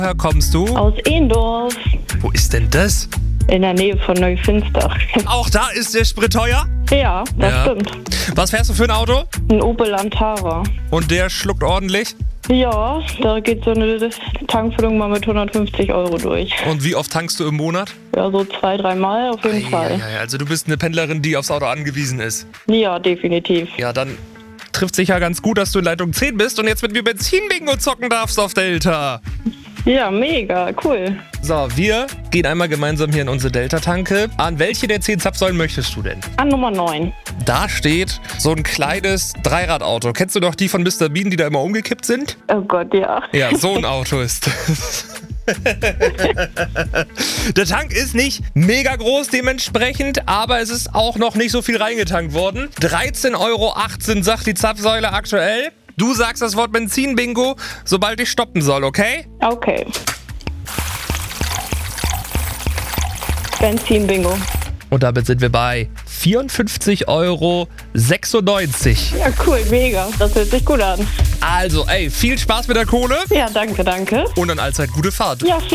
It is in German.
Woher kommst du? Aus Ehendorf, Wo ist denn das? in der Nähe von Neufinster. Auch da ist der Sprit teuer? Ja, das Ja. stimmt. Was fährst du für ein Auto? Ein Opel Antara. Und der schluckt ordentlich? Ja, da geht so eine Tankfüllung mal mit 150 Euro durch. Und wie oft tankst du im Monat? Ja, so 2-3 Mal auf jeden Fall. Ja, also du bist eine Pendlerin, die aufs Auto angewiesen ist. Ja, definitiv. Ja, dann trifft sich ja ganz gut, dass du in Leitung 10 bist und jetzt mit mir Benzin-Bingo zocken darfst auf Delta. Ja, mega, cool. So, wir gehen einmal gemeinsam hier in unsere Delta-Tanke. An welche der 10 Zapfsäulen möchtest du denn? An Nummer 9. Da steht so ein kleines Dreiradauto. Kennst du doch die von Mr. Bean, die da immer umgekippt sind? Oh Gott, ja. Ja, so ein Auto ist das. Der Tank ist nicht mega groß dementsprechend, aber es ist auch noch nicht so viel reingetankt worden. 13,18 Euro sagt die Zapfsäule aktuell. Du sagst das Wort Benzin-Bingo, sobald ich stoppen soll, okay? Okay. Benzin-Bingo. Und damit sind wir bei 54,96 Euro. Ja, cool, mega. Das hört sich gut an. Also, ey, viel Spaß mit der Kohle Ja, danke, danke. und dann allzeit gute Fahrt. Ja,